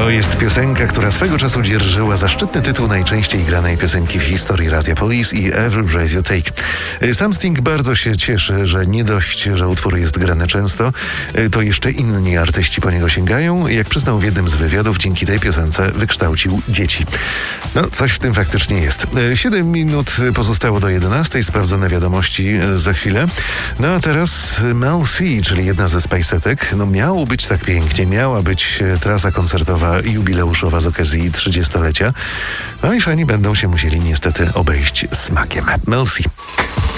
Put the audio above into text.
To jest piosenka, która swego czasu dzierżyła zaszczytny tytuł najczęściej granej piosenki w historii Radia Police i Every Breath You Take. Sam Sting bardzo się cieszy, że nie dość, że utwór jest grany często, to jeszcze inni artyści po niego sięgają. Jak przyznał w jednym z wywiadów, dzięki tej piosence wykształcił dzieci. No, coś w tym faktycznie jest. 7 minut pozostało do 11. Sprawdzone wiadomości za chwilę. No a teraz Mel C, czyli jedna ze Space'etek. No miało być tak pięknie, miała być trasa koncertowa jubileuszowa z okazji 30-lecia. No i fani będą się musieli niestety obejść smakiem. Mel C.